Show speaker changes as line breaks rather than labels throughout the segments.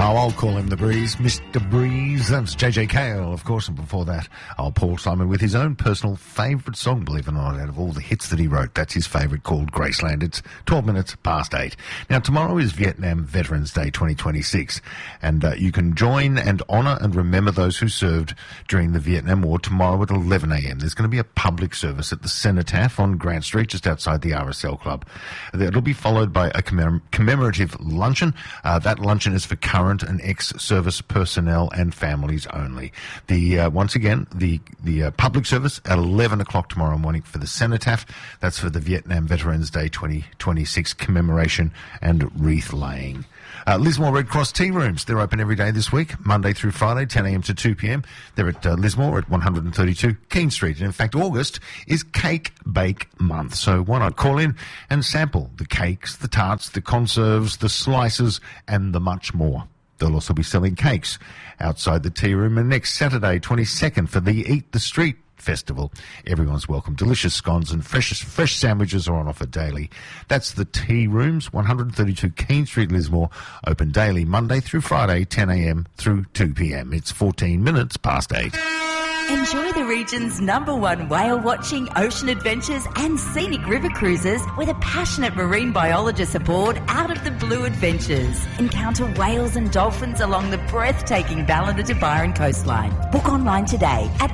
I'll call him the Breeze, Mr. Breeze. That's JJ Cale, of course, and before that, Paul Simon with his own personal favourite song, believe it or not, out of all the hits that he wrote. That's his favourite, called Graceland. It's 12 minutes past 8. Now, tomorrow is Vietnam Veterans Day 2026, and you can join and honour and remember those who served during the Vietnam War tomorrow at 11 a.m. There's going to be a public service at the Cenotaph on Grant Street, just outside the RSL Club. It'll be followed by a commemorative luncheon. That luncheon is for current and ex-service personnel and families only. Once again, the public service at 11 o'clock tomorrow morning for the Cenotaph. That's for the Vietnam Veterans Day 2026 commemoration and wreath laying. Lismore Red Cross Tea Rooms, they're open every day this week, Monday through Friday, 10 a.m. to 2 p.m. They're at Lismore at 132 Keene Street. And in fact, August is Cake Bake Month. So why not call in and sample the cakes, the tarts, the conserves, the slices, and the much more. They'll also be selling cakes outside the tea room. And next Saturday, 22nd, for the Eat the Street Festival. Everyone's welcome. Delicious scones and fresh sandwiches are on offer daily. That's the Tea Rooms, 132 Keene Street, Lismore, open daily Monday through Friday, 10 a.m. through 2 p.m. It's 14 minutes past 8.
Enjoy the region's #1 whale watching, ocean adventures and scenic river cruises with a passionate marine biologist aboard Out of the Blue Adventures. Encounter whales and dolphins along the breathtaking Ballina to Byron coastline. Book online today at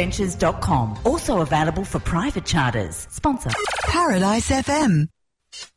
outoftheblueadventures.com. Also available for private charters. Sponsor
Paradise FM.